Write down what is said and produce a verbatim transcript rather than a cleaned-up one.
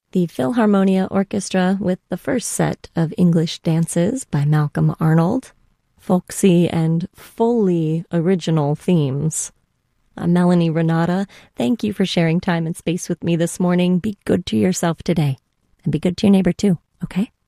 the Philharmonia Orchestra with the first set of English dances by Malcolm Arnold, folksy and fully original themes. I'm Melanie Renata. Thank you for sharing time and space with me this morning. Be good to yourself today, and be good to your neighbor too, okay?